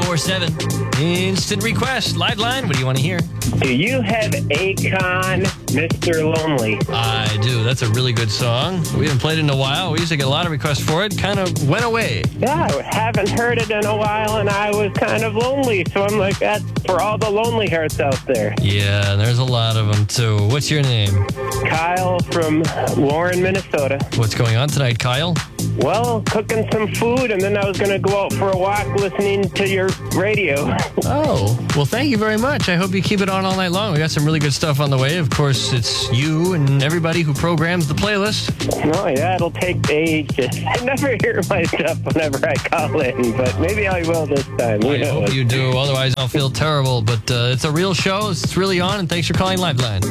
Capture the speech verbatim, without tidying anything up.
four seven. Instant request. Live line. What do you want to hear? Do you have Akon, Mister Lonely? I do. That's a really good song. We haven't played it in a while. We used to get a lot of requests for it. Kind of went away. Yeah, I haven't heard it in a while, and I was kind of lonely. So I'm like, that's for all the lonely hearts out there. Yeah, there's a lot of them, too. What's your name? Kyle from Warren, Minnesota. What's going on tonight, Kyle? Well, cooking some food, and then I was going to go out for a walk listening to your radio. Oh, well, thank you very much. I hope you keep it on all night long. We got some really good stuff on the way. Of course, it's you and everybody who programs the playlist. Oh, yeah, it'll take ages. I never hear my stuff whenever I call in, but maybe I will this time. I hope you do. Otherwise, I'll feel terrible. But uh, it's a real show. It's really on, and thanks for calling Liveline.